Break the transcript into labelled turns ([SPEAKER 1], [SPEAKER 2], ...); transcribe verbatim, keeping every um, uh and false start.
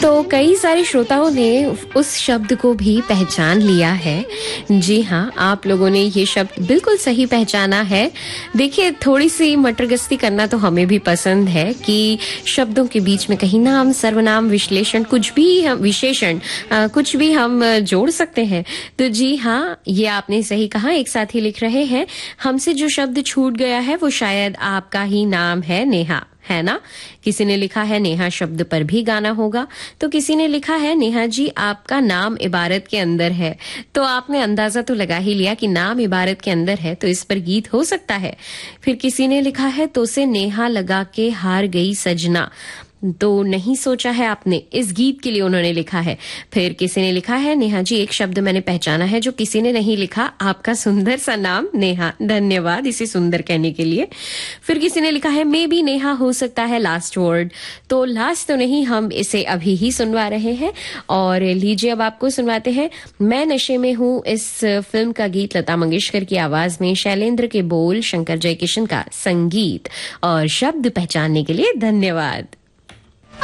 [SPEAKER 1] तो कई सारे श्रोताओं ने उस शब्द को भी पहचान लिया है। जी हाँ, आप लोगों ने ये शब्द बिल्कुल सही पहचाना है। देखिए, थोड़ी सी मटरगश्ती करना तो हमें भी पसंद है कि शब्दों के बीच में कहीं नाम, सर्वनाम, विश्लेषण, कुछ भी हम विशेषण अ, कुछ भी हम जोड़ सकते हैं। तो जी हाँ, ये आपने सही कहा। एक साथी लिख रहे हैं, हमसे जो शब्द छूट गया है वो शायद आपका ही नाम है, नेहा, है ना। किसी ने लिखा है नेहा शब्द पर भी गाना होगा, तो किसी ने लिखा है नेहा जी आपका नाम इबारत के अंदर है। तो आपने अंदाजा तो लगा ही लिया कि नाम इबारत के अंदर है तो इस पर गीत हो सकता है। फिर किसी ने लिखा है तो से नेहा लगा के हार गई सजना, तो नहीं सोचा है आपने, इस गीत के लिए उन्होंने लिखा है। फिर किसी ने लिखा है नेहा जी एक शब्द मैंने पहचाना है जो किसी ने नहीं लिखा, आपका सुंदर सा नाम नेहा, धन्यवाद इसे सुंदर कहने के लिए। फिर किसी ने लिखा है मे बी नेहा हो सकता है लास्ट वर्ड, तो लास्ट तो नहीं, हम इसे अभी ही सुनवा रहे हैं। और लीजिए अब आपको सुनवाते हैं मैं नशे में हूँ, इस फिल्म का गीत लता मंगेशकर की आवाज में, शैलेंद्र के बोल, शंकर जयकिशन का संगीत, और शब्द पहचानने के लिए धन्यवाद।